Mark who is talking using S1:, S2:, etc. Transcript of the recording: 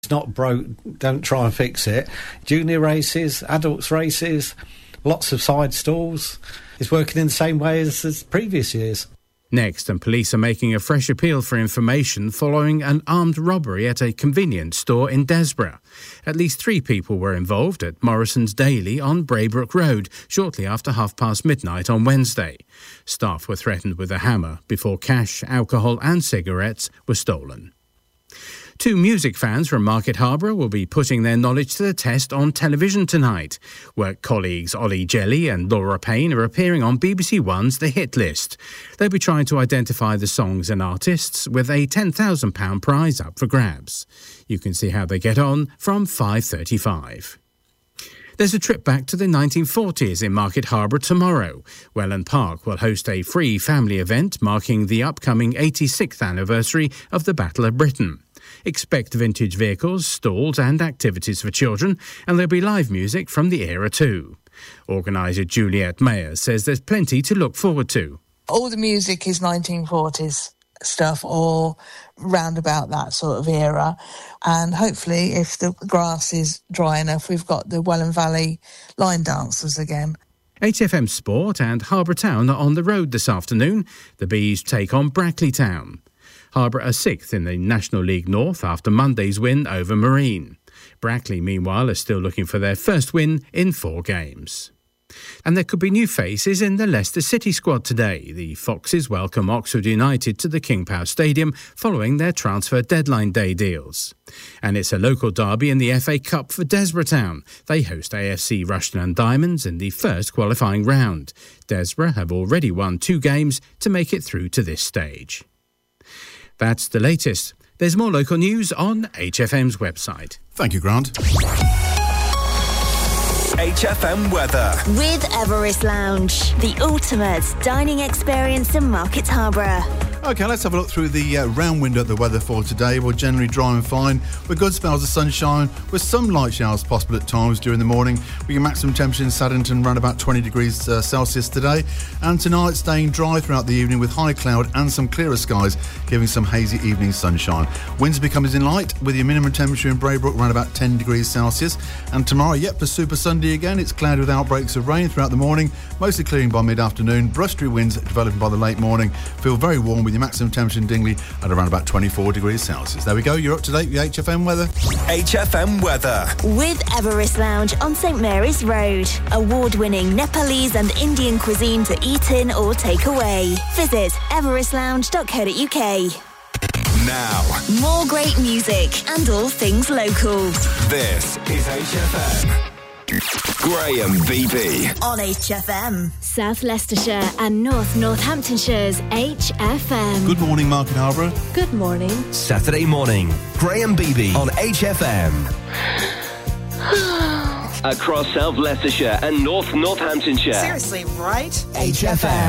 S1: It's not broke, don't try and fix it. Junior races, adults races, lots of side stalls. It's working in the same way as previous years.
S2: Next, and police are making a fresh appeal for information following an armed robbery at a convenience store in Desborough. At least 3 people were involved at Morrison's Daily on Braybrook Road shortly after midnight on Wednesday. Staff were threatened with a hammer before cash, alcohol and cigarettes were stolen. 2 music fans from Market Harborough will be putting their knowledge to the test on television tonight. Work colleagues Ollie Jelly and Laura Payne are appearing on BBC One's The Hit List. They'll be trying to identify the songs and artists with a £10,000 prize up for grabs. You can see how they get on from 5:35. There's a trip back to the 1940s in Market Harborough tomorrow. Welland Park will host a free family event marking the upcoming 86th anniversary of the Battle of Britain. Expect vintage vehicles, stalls and activities for children, and there'll be live music from the era too. Organiser Juliet Mayer says there's plenty to look forward to.
S3: All the music is 1940s stuff or round about that sort of era. And hopefully, if the grass is dry enough, we've got the Welland Valley line dancers again.
S2: HFM Sport and Harborough Town are on the road this afternoon. The Bees take on Brackley Town. Harborough are 6th in the National League North after Monday's win over Marine. Brackley, meanwhile, are still looking for their first win in 4 games. And there could be new faces in the Leicester City squad today. The Foxes welcome Oxford United to the King Power Stadium following their transfer deadline day deals. And it's a local derby in the FA Cup for Desborough Town. They host AFC Rushden and Diamonds in the first qualifying round. Desborough have already won 2 games to make it through to this stage. That's the latest. There's more local news on HFM's website.
S4: Thank you, Grant.
S5: HFM weather.
S6: With Everest Lounge, the ultimate dining experience in Market Harborough.
S4: OK, let's have a look through the round window at the weather for today. We're generally dry and fine with good spells of sunshine with some light showers possible at times during the morning. We get maximum temperature in Saddington around about 20 degrees Celsius today. And tonight staying dry throughout the evening with high cloud and some clearer skies, giving some hazy evening sunshine. Winds becoming in light with your minimum temperature in Braybrook around about 10 degrees Celsius. And tomorrow, for Super Sunday again, it's cloudy with outbreaks of rain throughout the morning, mostly clearing by mid-afternoon. Blustery winds developing by the late morning. Feel very warm with your maximum temperature in Dingley at around about 24 degrees Celsius. There we go, you're up to date with HFM weather.
S5: HFM weather.
S6: With Everest Lounge on St Mary's Road. Award-winning Nepalese and Indian cuisine to eat in or take away. Visit everestlounge.co.uk.
S5: Now,
S6: more great music and all things local.
S5: This is HFM. Graham Beebe
S6: on HFM. South Leicestershire and North Northamptonshire's HFM.
S4: Good morning, Market Harborough.
S6: Good morning.
S5: Saturday morning, Graham Beebe on HFM. Across South Leicestershire and North Northamptonshire.
S7: Seriously, right?
S5: HFM.